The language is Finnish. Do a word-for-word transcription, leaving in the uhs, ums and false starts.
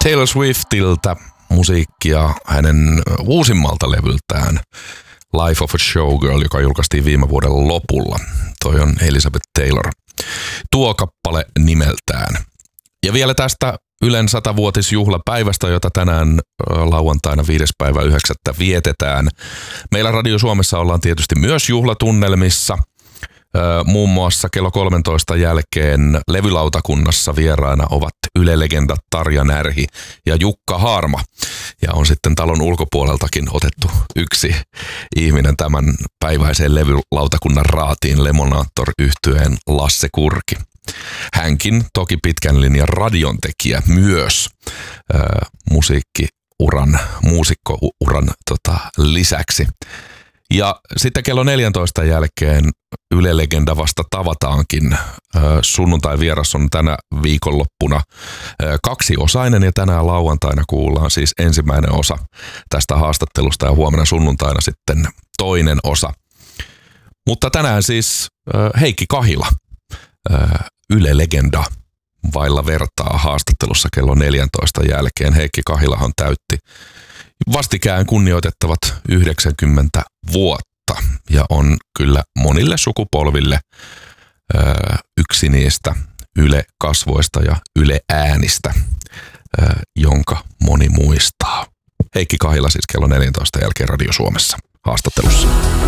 Taylor Swiftiltä musiikkia hänen uusimmalta levyltään Life of a Showgirl, joka julkaistiin viime vuoden lopulla. Toi on Elizabeth Taylor. Tuo kappale nimeltään. Ja vielä tästä Ylen satavuotisjuhlapäivästä, jota tänään lauantaina viides päivä yhdeksättä vietetään. Meillä Radio Suomessa ollaan tietysti myös juhlatunnelmissa. Muun muassa kello kolmentoista jälkeen levylautakunnassa vieraina ovat Yle-legendat Tarja Närhi ja Jukka Haarma. Ja on sitten talon ulkopuoleltakin otettu yksi ihminen tämän päiväiseen levylautakunnan raatiin, Lemonaattor-yhtyeen Lasse Kurki. Hänkin toki pitkän linjan radiontekijä myös äh, musiikkiuran, muusikkouran tota, lisäksi. Ja sitten kello neljäntoista jälkeen Yle-legenda vasta tavataankin. Sunnuntai vieras on tänä viikonloppuna kaksiosainen ja tänään lauantaina kuullaan siis ensimmäinen osa tästä haastattelusta ja huomenna sunnuntaina sitten toinen osa. Mutta tänään siis Heikki Kahila, Yle-legenda vailla vertaa haastattelussa kello neljäntoista jälkeen. Heikki Kahilahan täytti vastikään kunnioitettavat yhdeksänkymmentä vuotta ja on kyllä monille sukupolville ö, yksi niistä Yle-kasvoista ja Yle-äänistä, ö, jonka moni muistaa. Heikki Kahila siis kello neljäntoista jälkeen Radio Suomessa haastattelussa.